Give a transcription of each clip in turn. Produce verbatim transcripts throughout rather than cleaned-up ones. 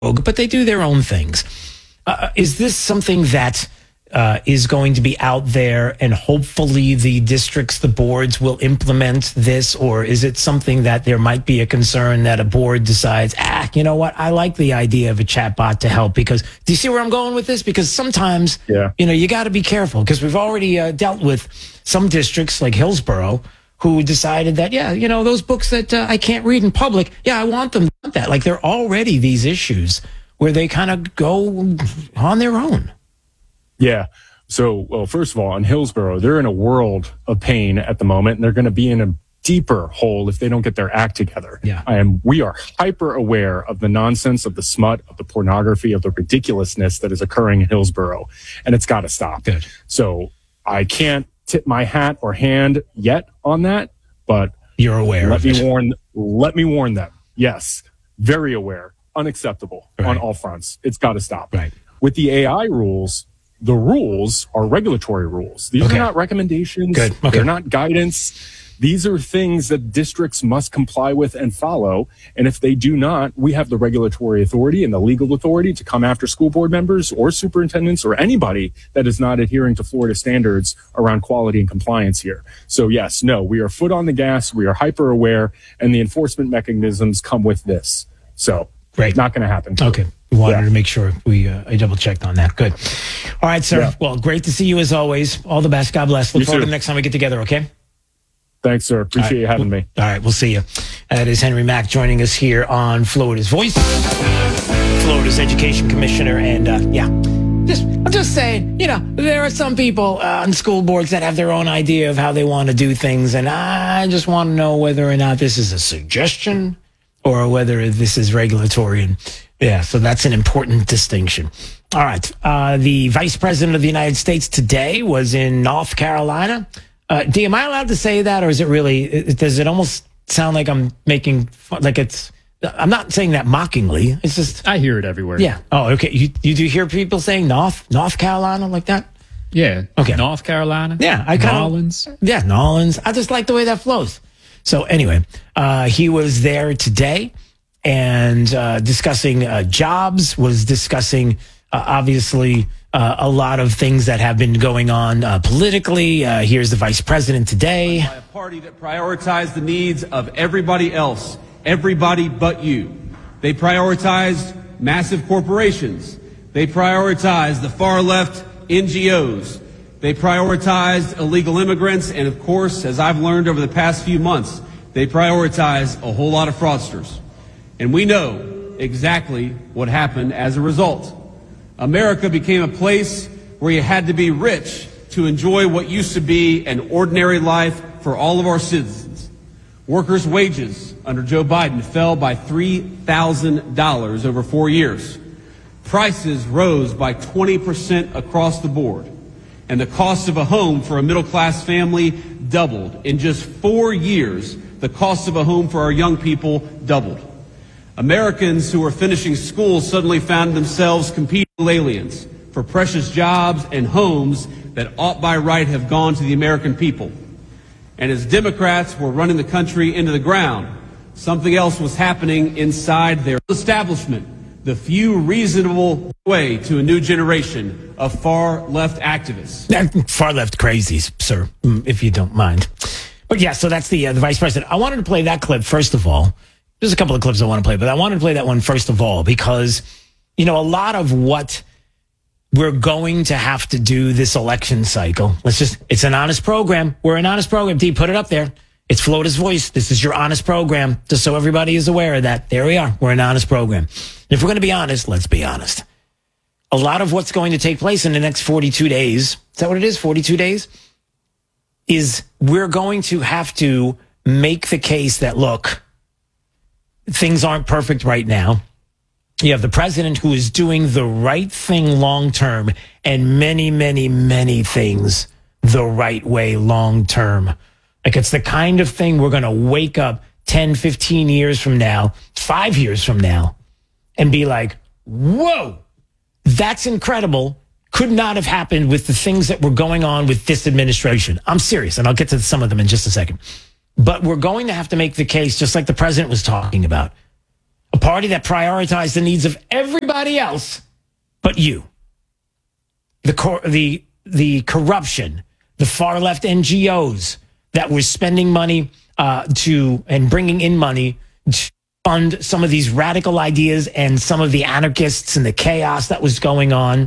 but they do their own things. Uh, is this something that uh, is going to be out there and hopefully the districts, the boards will implement this? Or is it something that there might be a concern that a board decides, ah, you know what? I like the idea of a chatbot to help because do you see where I'm going with this? Because sometimes, yeah. you know, you got to be careful because we've already uh, dealt with some districts like Hillsborough who decided that, yeah, you know, those books that uh, I can't read in public. Yeah, I want them to want that. Like there are already these issues where they kind of go on their own. Yeah. So, well, first of all, in Hillsborough, they're in a world of pain at the moment, and they're going to be in a deeper hole if they don't get their act together. Yeah. I am, we are hyper aware of the nonsense, of the smut, of the pornography, of the ridiculousness that is occurring in Hillsborough, and it's got to stop. Good. So I can't tip my hat or hand yet on that, but you're aware. Let of me it. warn, let me warn them. Yes. Very aware. Unacceptable right. on all fronts. It's got to stop. Right. With the A I rules, the rules are regulatory rules. These okay. are not recommendations. Good. Okay. They're not guidance. These are things that districts must comply with and follow. And if they do not, we have the regulatory authority and the legal authority to come after school board members or superintendents or anybody that is not adhering to Florida standards around quality and compliance here. So yes, no, we are foot on the gas. We are hyper aware, and the enforcement mechanisms come with this. So Great. Not going to happen. Okay. We wanted yeah. to make sure we uh, I double checked on that. Good. All right, sir. Yeah. Well, great to see you as always. All the best. God bless. Look you forward too. to the next time we get together, okay? Thanks, sir. Appreciate right. you having we'll, me. All right. We'll see you. That is Henry Mack joining us here on Florida's Voice, Florida's Education Commissioner. And uh, yeah, just I'm just saying, you know, there are some people uh, on school boards that have their own idea of how they want to do things. And I just want to know whether or not this is a suggestion or whether this is regulatory. And yeah, so that's an important distinction. All right. Uh, the Vice President of the United States today was in North Carolina. Uh, D, am I allowed to say that, or is it really, it, does it almost sound like I'm making fun, like it's, I'm not saying that mockingly. It's just. I hear it everywhere. Yeah. Oh, okay. You, you do hear people saying North, North Carolina like that? Yeah. Okay. North Carolina. Yeah. I kind of. Nolans. Yeah. Nolans. I just like the way that flows. So anyway, uh, he was there today and uh, discussing uh, jobs, was discussing uh, obviously uh, a lot of things that have been going on uh, politically. Uh, here's the vice president today. By a party that prioritized the needs of everybody else, everybody but you. They prioritized massive corporations. They prioritized the far left N G Os. They prioritized illegal immigrants, and of course, as I've learned over the past few months, they prioritized a whole lot of fraudsters. And we know exactly what happened as a result. America became a place where you had to be rich to enjoy what used to be an ordinary life for all of our citizens. Workers' wages under Joe Biden fell by three thousand dollars over four years. Prices rose by twenty percent across the board. And the cost of a home for a middle-class family doubled. In just four years, the cost of a home for our young people doubled. Americans who were finishing school suddenly found themselves competing with aliens for precious jobs and homes that ought by right have gone to the American people. And as Democrats were running the country into the ground, something else was happening inside their establishment. The few reasonable way to a new generation of far-left activists. Far-left crazies, sir, if you don't mind. But yeah, so that's the uh, the vice president. I wanted to play that clip first of all. There's a couple of clips I want to play, but I wanted to play that one first of all because, you know, a lot of what we're going to have to do this election cycle, let's just, it's an honest program. We're an honest program. D, put it up there. It's Florida's Voice. This is your honest program, just so everybody is aware of that. There we are. We're an honest program. If we're going to be honest, let's be honest. A lot of what's going to take place in the next forty-two days, is that what it is, forty-two days? Is we're going to have to make the case that, look, things aren't perfect right now. You have the president who is doing the right thing long term and many, many, many things the right way long term. Like it's the kind of thing we're going to wake up ten, fifteen years from now, five years from now, and be like, whoa, that's incredible. Could not have happened with the things that were going on with this administration. I'm serious, and I'll get to some of them in just a second. But we're going to have to make the case, just like the president was talking about. party that prioritized the needs of everybody else but you. The cor- the the corruption, the far left N G Os that were spending money uh, to and bringing in money to fund some of these radical ideas and some of the anarchists and the chaos that was going on,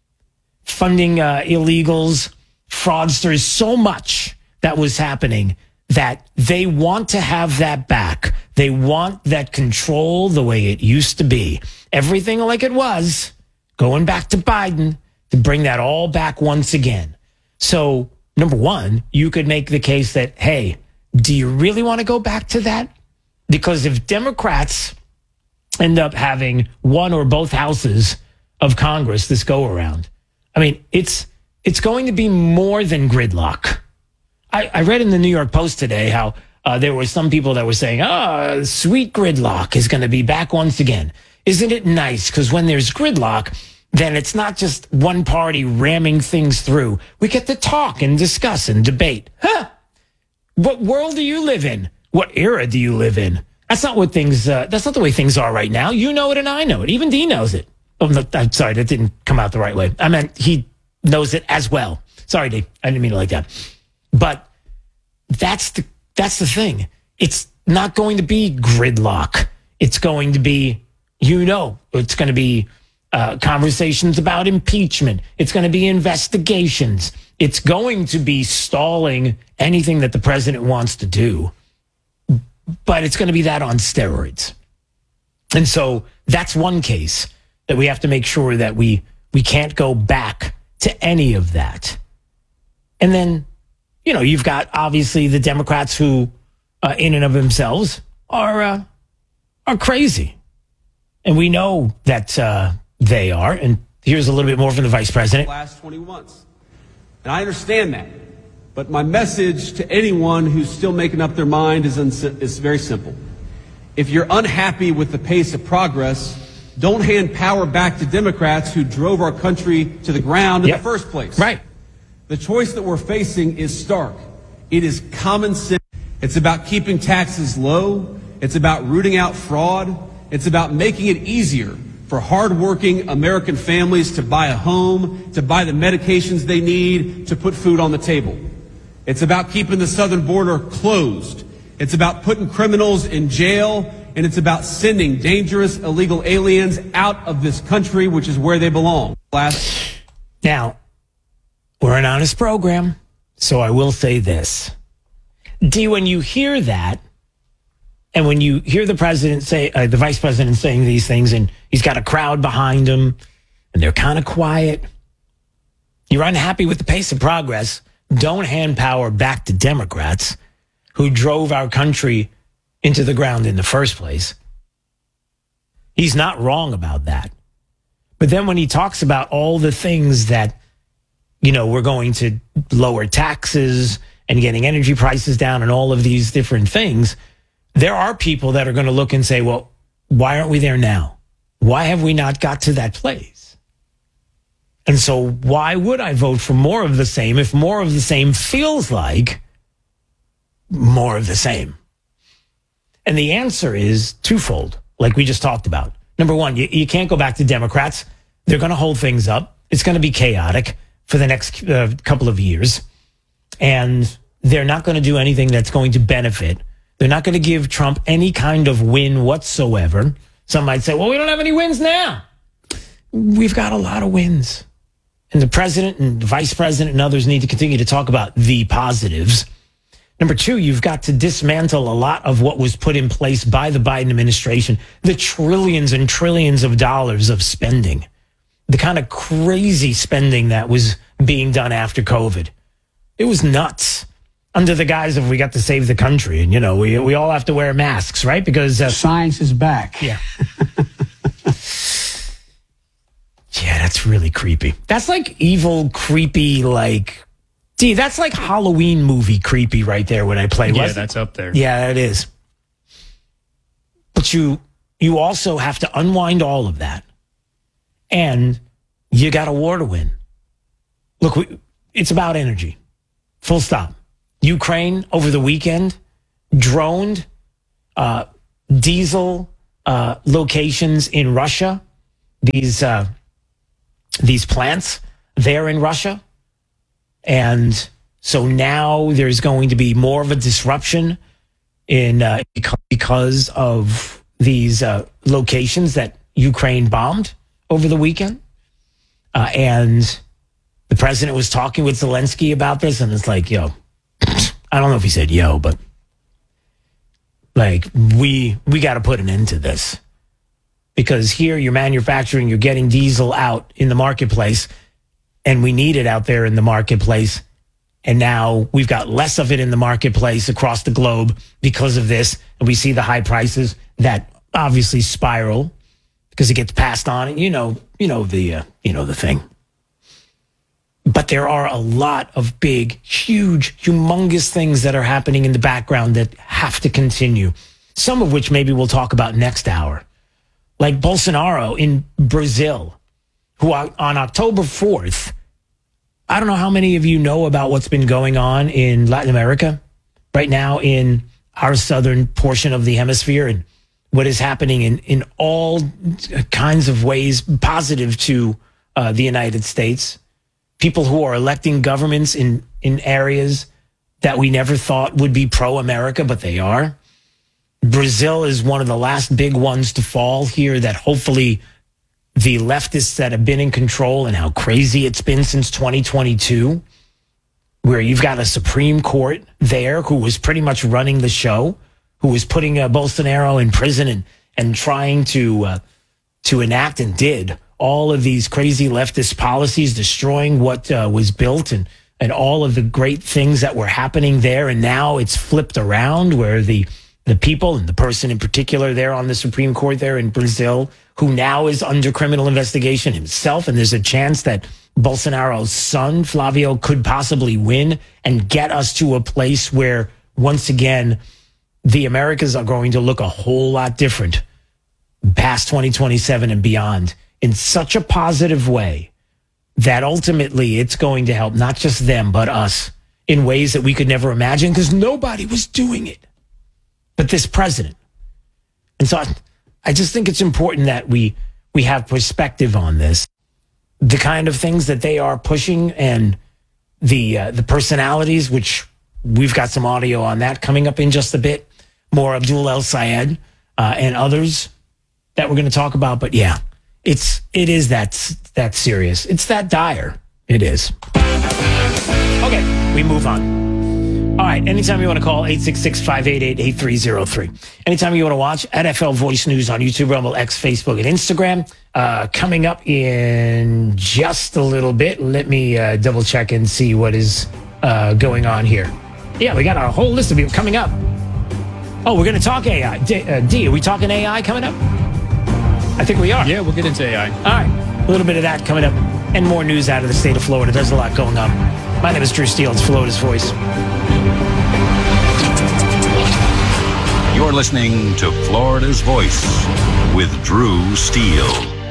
funding uh, illegals, fraudsters, so much that was happening that they want to have that back. They want that control the way it used to be. Everything like it was, going back to Biden, to bring that all back once again. So, number one, you could make the case that, hey, do you really want to go back to that? Because if Democrats end up having one or both houses of Congress this go around, I mean, it's it's going to be more than gridlock. I, I read in the New York Post today how uh, there were some people that were saying, oh, sweet gridlock is going to be back once again. Isn't it nice? Because when there's gridlock, then it's not just one party ramming things through. We get to talk and discuss and debate. Huh? What world do you live in? What era do you live in? That's not what things, uh, that's not the way things are right now. You know it and I know it. Even D knows it. Oh, no, I'm sorry, that didn't come out the right way. I meant he knows it as well. Sorry, D. I didn't mean it like that. But that's the that's the thing. It's not going to be gridlock. It's going to be, you know, it's going to be uh, conversations about impeachment. It's going to be investigations. It's going to be stalling anything that the president wants to do. But it's going to be that on steroids. And so that's one case that we have to make sure that we we can't go back to any of that. And then, you know, you've got obviously the Democrats who, uh, in and of themselves, are uh, are crazy, and we know that uh, they are. And here's a little bit more from the vice president. Last twenty months, and I understand that, but my message to anyone who's still making up their mind is uns- is very simple. If you're unhappy with the pace of progress, don't hand power back to Democrats who drove our country to the ground in Yep. the first place. Right. The choice that we're facing is stark. It is common sense. It's about keeping taxes low. It's about rooting out fraud. It's about making it easier for hardworking American families to buy a home, to buy the medications they need, to put food on the table. It's about keeping the southern border closed. It's about putting criminals in jail, and it's about sending dangerous illegal aliens out of this country, which is where they belong. Last. Now, we're an honest program, so I will say this. D, when you hear that, and when you hear the president say, uh, the vice president saying these things, and he's got a crowd behind him, and they're kind of quiet, you're unhappy with the pace of progress, don't hand power back to Democrats who drove our country into the ground in the first place. He's not wrong about that. But then when he talks about all the things that, you know, we're going to lower taxes and getting energy prices down and all of these different things, there are people that are going to look and say, well, why aren't we there now? Why have we not got to that place? And so why would I vote for more of the same if more of the same feels like more of the same? And the answer is twofold, like we just talked about. Number one, you, you can't go back to Democrats. They're going to hold things up. It's going to be chaotic for the next uh, couple of years. And they're not going to do anything that's going to benefit. They're not going to give Trump any kind of win whatsoever. Some might say, well, we don't have any wins now. We've got a lot of wins. And the president and the vice president and others need to continue to talk about the positives. Number two, you've got to dismantle a lot of what was put in place by the Biden administration, the trillions and trillions of dollars of spending, the kind of crazy spending that was being done after COVID. It was nuts under the guise of we got to save the country. And, you know, we we all have to wear masks, right? Because uh, science is back. Yeah. Yeah, that's really creepy. That's like evil, creepy, like... Gee, that's like Halloween movie creepy right there when I play. Yeah, wasn't that's it? up there. Yeah, it is. But you you also have to unwind all of that. And you got a war to win. Look, we, it's about energy. Full stop. Ukraine over the weekend droned uh, diesel uh, locations in Russia, these uh, these plants there in Russia. And so now there's going to be more of a disruption in uh, because of these uh, locations that Ukraine bombed over the weekend. Uh, and the president was talking with Zelensky about this, and it's like, yo, I don't know if he said yo, but like, we we got to put an end to this. Because here you're manufacturing, you're getting diesel out in the marketplace, and we need it out there in the marketplace. And now we've got less of it in the marketplace across the globe because of this. And we see the high prices that obviously spiral because it gets passed on. You know, you know the uh, you know the thing. But there are a lot of big, huge, humongous things that are happening in the background that have to continue. Some of which maybe we'll talk about next hour. Like Bolsonaro in Brazil, who on October fourth, I don't know how many of you know about what's been going on in Latin America right now in our southern portion of the hemisphere and what is happening in, in all kinds of ways positive to uh, the United States. People who are electing governments in, in areas that we never thought would be pro-America, but they are. Brazil is one of the last big ones to fall here that hopefully the leftists that have been in control, and how crazy it's been since twenty twenty-two, where you've got a Supreme Court there who was pretty much running the show, who was putting uh, Bolsonaro in prison and, and trying to uh, to enact and did all of these crazy leftist policies, destroying what uh, was built and, and all of the great things that were happening there. And now it's flipped around where the the people and the person in particular there on the Supreme Court there in Brazil, who now is under criminal investigation himself. And there's a chance that Bolsonaro's son, Flavio, could possibly win and get us to a place where, once again, the Americas are going to look a whole lot different past twenty twenty-seven and beyond in such a positive way that ultimately it's going to help not just them, but us in ways that we could never imagine because nobody was doing it but this president. And so I, I just think it's important that we we have perspective on this. The kind of things that they are pushing and the uh, the personalities, which we've got some audio on that coming up in just a bit. More Abdul El Sayed uh, and others that we're going to talk about. But yeah, it's it is that that serious. It's that dire. It is. Okay, we move on. All right, anytime you want to call, eight six six, five eight eight, eight three zero three. Anytime you want to watch, N F L Voice News on YouTube, Rumble, X, Facebook, and Instagram. Uh, coming up in just a little bit, let me uh, double check and see what is uh, going on here. Yeah, we got a whole list of people coming up. Oh, we're going to talk A I. D, uh, D, are we talking A I coming up? I think we are. Yeah, we'll get into A I. All right, a little bit of that coming up and more news out of the state of Florida. There's a lot going on. My name is Drew Steele. It's Florida's Voice. You're listening to Florida's Voice with Drew Steele.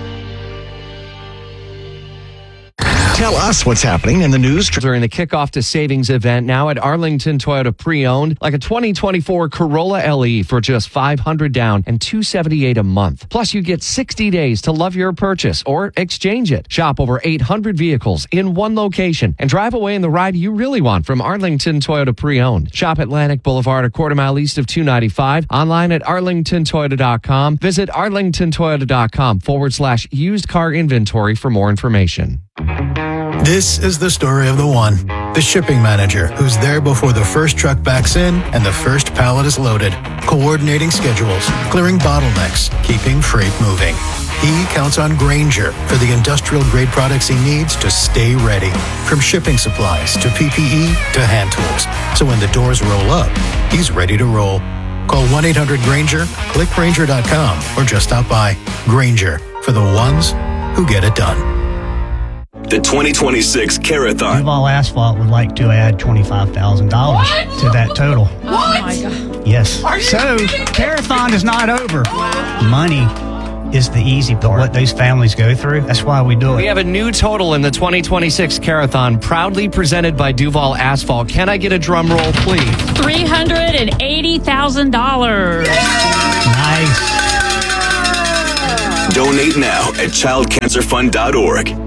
Tell us what's happening in the news during the kickoff to savings event now at Arlington Toyota Pre-Owned, like a twenty twenty-four Corolla L E for just five hundred dollars down and two hundred seventy-eight dollars a month. Plus, you get sixty days to love your purchase or exchange it. Shop over eight hundred vehicles in one location and drive away in the ride you really want from Arlington Toyota Pre-Owned. Shop Atlantic Boulevard, a quarter mile east of two ninety-five. Online at arlington toyota dot com. Visit arlington toyota dot com forward slash used car inventory for more information. This is the story of the one, the shipping manager, who's there before the first truck backs in and the first pallet is loaded, coordinating schedules, clearing bottlenecks, keeping freight moving. He counts on Grainger for the industrial-grade products he needs to stay ready, from shipping supplies to P P E to hand tools. So when the doors roll up, he's ready to roll. Call one eight hundred Grainger, click Grainger dot com, or just stop by. Grainger, for the ones who get it done. The twenty twenty-six Carathon. Duval Asphalt would like to add twenty-five thousand dollars to that total. What? Oh my God. Yes. Are you so, Carathon is not over. Wow. Money is the easy part. What those families go through, that's why we do it. We have a new total in the twenty twenty-six Carathon, proudly presented by Duval Asphalt. Can I get a drum roll, please? three hundred eighty thousand dollars. Nice. Donate now at child cancer fund dot org.